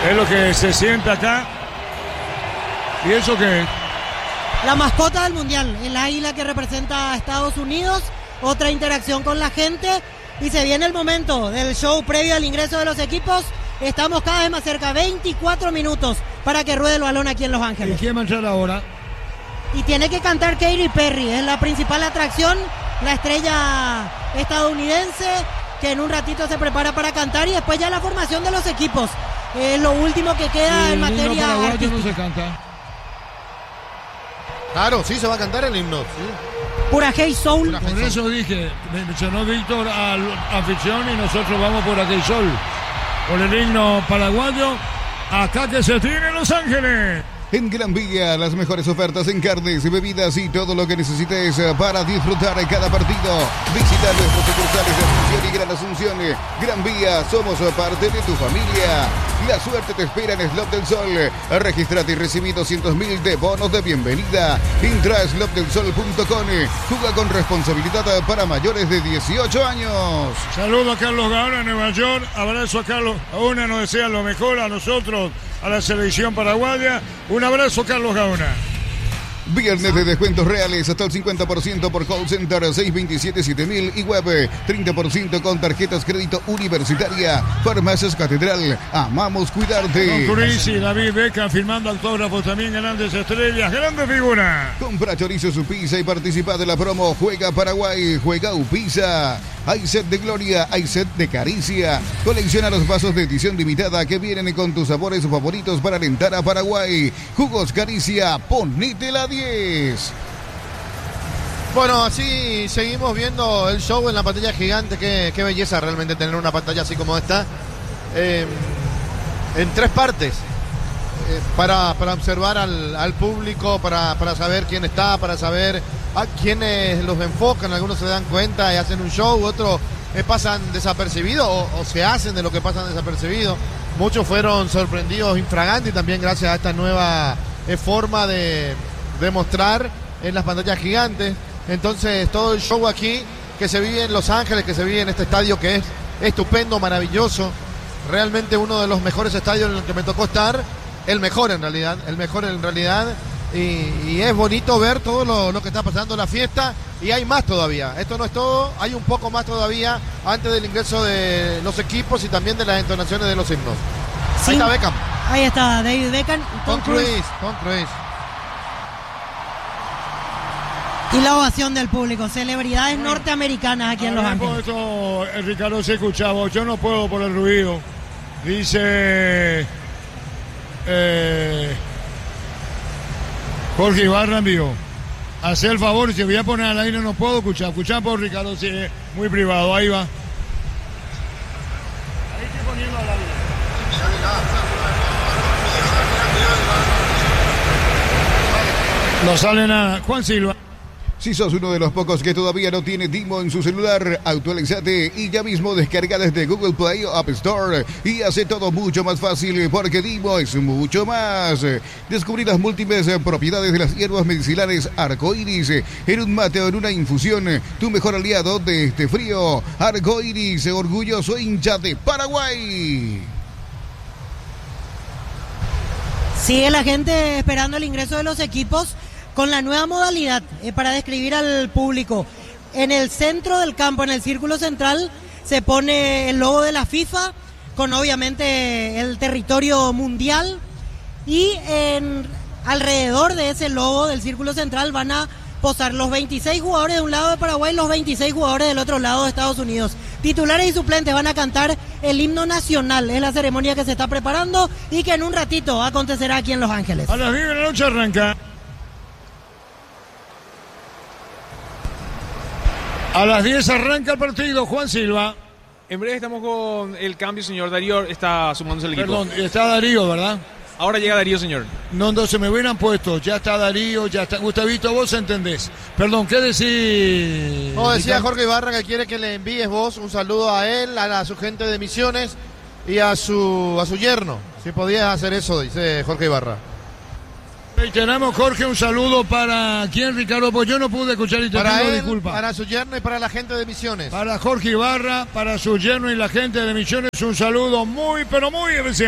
Es lo que se siente acá. ¿Y eso qué es? La mascota del mundial, el águila que representa a Estados Unidos. Otra interacción con la gente. Y se viene el momento del show previo al ingreso de los equipos. Estamos cada vez más cerca, 24 minutos para que ruede el balón aquí en Los Ángeles. ¿Y quién va a entrar ahora? Y tiene que cantar Katy Perry, es la principal atracción, la estrella estadounidense que en un ratito se prepara para cantar, y después ya la formación de los equipos. Es lo último que queda en materia artística. No se canta. Claro, sí se va a cantar el himno. Sí. Pura Hey Soul. Por eso dije, me mencionó Víctor al anfitrión y nosotros vamos por Hey Soul. Por el himno paraguayo, acá que se tiene Los Ángeles. En Gran Vía, las mejores ofertas en carnes, bebidas y todo lo que necesites para disfrutar en cada partido. Visita nuestros sucursales de Asunción y Gran Asunción. Gran Vía, somos parte de tu familia. La suerte te espera en Slot del Sol. Regístrate y recibí 200.000 de bonos de bienvenida. Entra a slotdelsol.com. Juega con responsabilidad para mayores de 18 años. Saludo a Carlos Gaona en Nueva York. Abrazo a Carlos Gaona, nos desea lo mejor a nosotros, a la selección paraguaya. Un abrazo, Carlos Gaona. Viernes de descuentos reales hasta el 50% por call center 627-7000 y web 30% con tarjetas crédito universitaria. Farmacias Catedral, amamos cuidarte. Con Chris y David Beckham firmando autógrafos, también grandes estrellas, grandes figuras. Compra chorizo su pizza y participa de la promo Juega Paraguay, Juega Upizza. Hay set de gloria, hay set de caricia. Colecciona los vasos de edición limitada que vienen con tus sabores favoritos para alentar a Paraguay. Jugos Caricia, ponete la 10. Bueno, así seguimos viendo el show en la pantalla gigante. Qué belleza realmente tener una pantalla así como esta. En tres partes. Para observar al público, para saber quién está, para saber a quiénes los enfocan. Algunos se dan cuenta y hacen un show, otros pasan desapercibidos o se hacen de lo que pasan desapercibidos. Muchos fueron sorprendidos infraganti también gracias a esta nueva forma de mostrar en las pantallas gigantes. Entonces todo el show aquí que se vive en Los Ángeles, que se vive en este estadio que es estupendo, maravilloso, realmente uno de los mejores estadios en el que me tocó estar. El mejor en realidad, y es bonito ver todo lo que está pasando en la fiesta, y hay más todavía. Esto no es todo, hay un poco más todavía antes del ingreso de los equipos y también de las entonaciones de los himnos. Sí. Ahí está Beckham. Ahí está David Beckham. Tom Cruise. Y la ovación del público, celebridades norteamericanas aquí en Los Ángeles. Esto, Ricardo, se escuchaba, yo no puedo por el ruido. Dice... Jorge Ibarra envió. Hace el favor, si voy a poner al aire no puedo escuchar por Ricardo, si es muy privado, ahí va. Ahí estoy poniendo al aire. No sale nada. Juan Silva. Si sos uno de los pocos que todavía no tiene Dimo en su celular, actualízate y ya mismo descarga desde Google Play o App Store y hace todo mucho más fácil porque Dimo es mucho más. Descubrí las múltiples propiedades de las hierbas medicinales arcoíris en un mate o en una infusión. Tu mejor aliado de este frío. Arcoíris, orgulloso hincha de Paraguay. Sigue la gente esperando el ingreso de los equipos con la nueva modalidad para describir al público. En el centro del campo, en el círculo central, se pone el logo de la FIFA, con obviamente el territorio mundial, y alrededor de ese logo del círculo central van a posar los 26 jugadores de un lado de Paraguay y los 26 jugadores del otro lado de Estados Unidos. Titulares y suplentes van a cantar el himno nacional. Es la ceremonia que se está preparando y que en un ratito acontecerá aquí en Los Ángeles. A las 10 de la noche arranca. A las 10 arranca el partido, Juan Silva. En breve estamos con el cambio, señor. Darío está sumándose al equipo. Perdón, está Darío, ¿verdad? Ahora llega Darío, señor. No, se me hubieran puesto. Ya está Darío, ya está. Gustavito, vos entendés. Perdón, ¿qué decís? No, decía Jorge Ibarra que quiere que le envíes vos un saludo a él, a su gente de Misiones y a su yerno. Si podías hacer eso, dice Jorge Ibarra. Reiteramos, Jorge, un saludo para quién, Ricardo, pues yo no pude escuchar y te pido disculpas. Para su yerno y para la gente de Misiones. Para Jorge Ibarra, para su yerno y la gente de Misiones, un saludo muy, pero muy especial.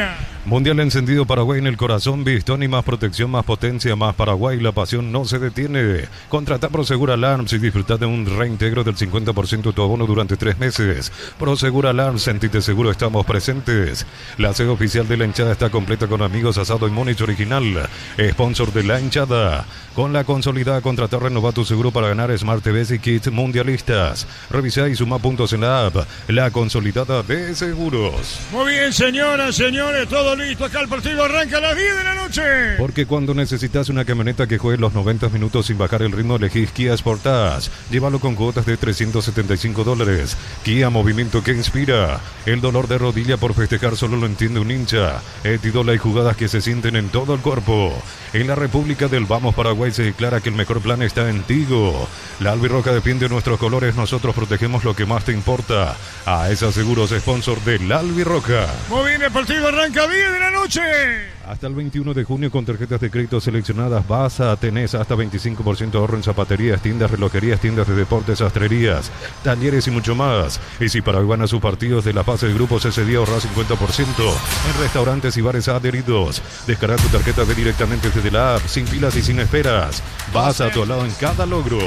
Mundial encendido, Paraguay en el corazón, Bistón y más protección, más potencia, más Paraguay, la pasión no se detiene. Contrata Prosegur Alarms y disfruta de un reintegro del 50% de tu abono durante 3 meses. Prosegur Alarms, sentite seguro, estamos presentes. La sede oficial de la hinchada está completa con amigos, asado y Monich original. Sponsor de la hinchada. Con la consolidada contratar, renova tu seguro para ganar Smart TVs y kits mundialistas. Revisa y suma puntos en la app, la consolidada de seguros. Muy bien, señoras, señores, todo listo. Acá el partido arranca a las 10 de la noche. Porque cuando necesitas una camioneta que juegue los 90 minutos sin bajar el ritmo, elegís Kia Sportage. Llévalo con cuotas de $375. Kia, movimiento que inspira. El dolor de rodilla por festejar solo lo entiende un hincha. Etidola y jugadas que se sienten en todo el cuerpo. En la República del Vamos Paraguay se declara que el mejor plan está en Tigo. La albirroja defiende nuestros colores, nosotros protegemos lo que más te importa. AESA Seguros, sponsor de la albirroja. Muy bien, el partido arranca a 10 de la noche. Hasta el 21 de junio con tarjetas de crédito seleccionadas vas a tener hasta 25% de ahorro en zapaterías, tiendas, relojerías, tiendas de deportes, sastrerías, talleres y mucho más. Y si Paraguay gana sus partidos de la fase de grupos, ese día ahorra 50% en restaurantes y bares adheridos. Descarga tu tarjeta de directamente desde la app, sin filas y sin esperas. Vas a tu lado en cada logro.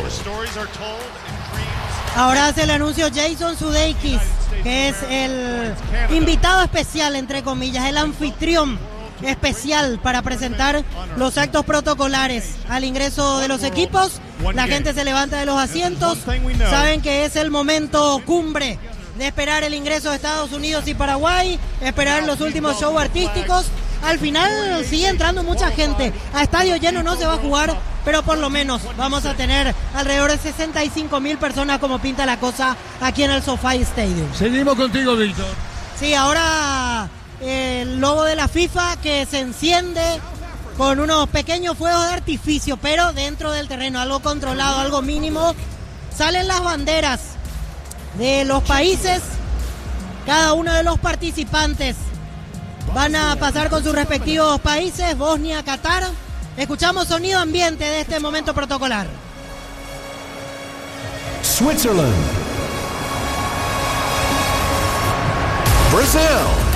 Ahora hace el anuncio Jason Sudeikis, que es el invitado especial, entre comillas, el anfitrión especial para presentar los actos protocolares al ingreso de los equipos. La gente se levanta de los asientos, saben que es el momento cumbre de esperar el ingreso de Estados Unidos y Paraguay, esperar los últimos shows artísticos. Al final sigue entrando mucha gente, a estadio lleno no se va a jugar, pero por lo menos vamos a tener alrededor de 65,000 personas como pinta la cosa aquí en el SoFi Stadium. Seguimos contigo, Víctor. Sí, ahora el logo de la FIFA que se enciende con unos pequeños fuegos de artificio, pero dentro del terreno, algo controlado, algo mínimo. Salen las banderas de los países, cada uno de los participantes van a pasar con sus respectivos países, Bosnia, Qatar. Escuchamos sonido ambiente de este momento protocolar. Switzerland, Brazil,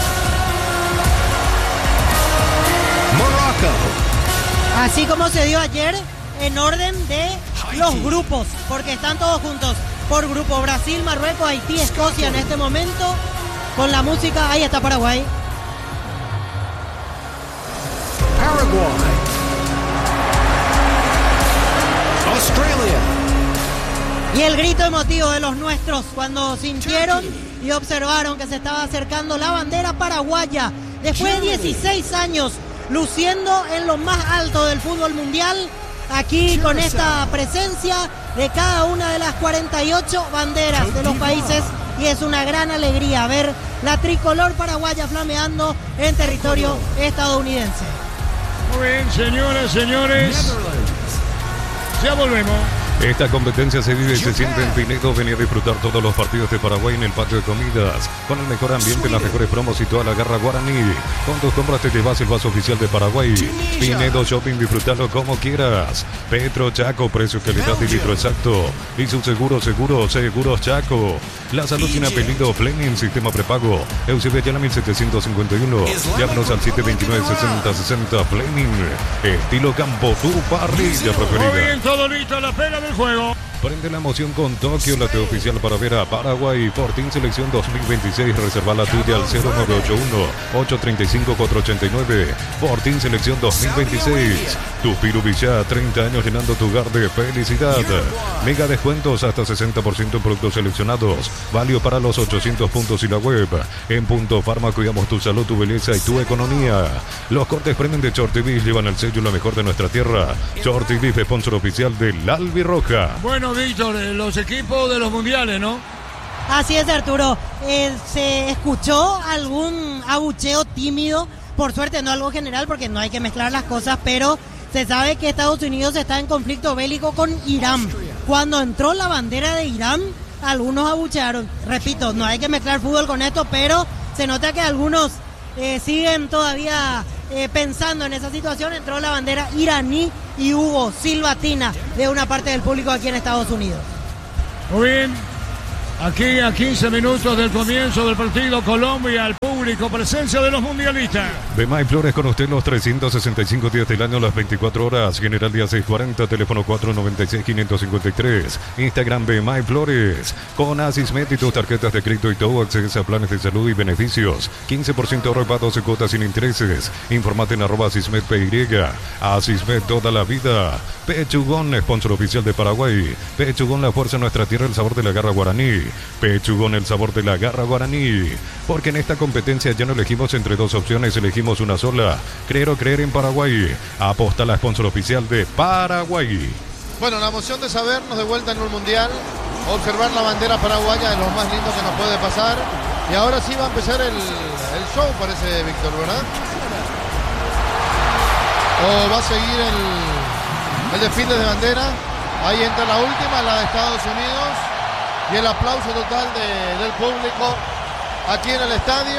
Morocco. Así como se dio ayer, en orden de los grupos, porque están todos juntos por grupo. Brasil, Marruecos, Haití, Escocia en este momento. Con la música, ahí está Paraguay. Paraguay, Australia. Y el grito emotivo de los nuestros cuando sintieron y observaron que se estaba acercando la bandera paraguaya después de 16 años luciendo en lo más alto del fútbol mundial, aquí con esta presencia de cada una de las 48 banderas de los países, y es una gran alegría ver la tricolor paraguaya flameando en territorio estadounidense. Muy bien, señoras, señores, ya volvemos. Esta competencia se vive y se siente en Pinedo. Vení a disfrutar todos los partidos de Paraguay en el patio de comidas, con el mejor ambiente, las mejores promos y toda la garra guaraní. Con tus compras te llevas el vaso oficial de Paraguay. Pinedo Shopping, disfrutalo como quieras. Petro Chaco, precio, calidad y litro exacto. Y su seguros Chaco. La salud sin apellido, Fleming, sistema prepago. Eusebio Ayala 1751. Llámanos al 729-6060 Fleming. Estilo Campo, tu parrilla preferida. Muy bien, todo listo, la pega del juego. Prende la emoción con Tokio, la TV oficial para ver a Paraguay. Fortín Selección 2026. Reserva la tuya al 0981-835-489. Fortín Selección 2026. Tupiru Villa, 30 años llenando tu hogar de felicidad. Mega descuentos hasta 60% en productos seleccionados. Válido para los 800 puntos y la web. En Punto Farma cuidamos tu salud, tu belleza y tu economía. Los cortes premium de Short TV llevan el sello lo mejor de nuestra tierra. Short TV, sponsor oficial del Albirroja. Bueno, Víctor, los equipos de los mundiales, ¿no? Así es, Arturo. Se escuchó algún abucheo tímido, por suerte no algo general porque no hay que mezclar las cosas, pero se sabe que Estados Unidos está en conflicto bélico con Irán. Cuando entró la bandera de Irán, algunos abuchearon. Repito, no hay que mezclar fútbol con esto, pero se nota que algunos siguen todavía pensando en esa situación. Entró la bandera iraní y hubo silbatina de una parte del público aquí en Estados Unidos. Muy bien. Aquí a 15 minutos del comienzo del partido, Colombia, al público, presencia de los mundialistas. Bemay Flores con usted los 365 días del año, las 24 horas. General Díaz 640, teléfono 496-553. Instagram Bemay Flores. Con Asismet y tus tarjetas de crédito y todo, accedes a planes de salud y beneficios. 15% ahorro para 12 cuotas sin intereses. Informate en @AsismetPY. Asismet toda la vida. Pechugón, sponsor oficial de Paraguay. Pechugón, la fuerza de nuestra tierra, el sabor de la garra guaraní. Pechugón, el sabor de la garra guaraní. Porque en esta competencia ya no elegimos entre dos opciones, elegimos una sola. Creer o creer en Paraguay. Aposta la sponsor oficial de Paraguay. Bueno, la emoción de sabernos de vuelta en un mundial, observar la bandera paraguaya de lo más lindo que nos puede pasar. Y ahora sí va a empezar el show, parece, Víctor, ¿verdad? O va a seguir el desfile de bandera. Ahí entra la última, la de Estados Unidos. Y el aplauso total del público aquí en el estadio.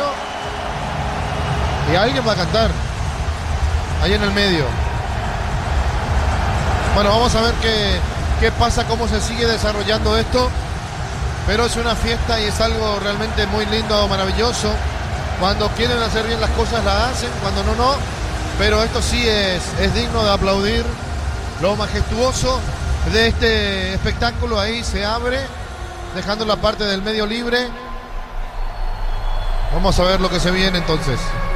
Y alguien va a cantar ahí en el medio. Bueno, vamos a ver qué pasa, cómo se sigue desarrollando esto. Pero es una fiesta y es algo realmente muy lindo, maravilloso. Cuando quieren hacer bien las cosas las hacen, cuando no. Pero esto sí es digno de aplaudir. Lo majestuoso de este espectáculo ahí se abre, dejando la parte del medio libre. Vamos a ver lo que se viene entonces.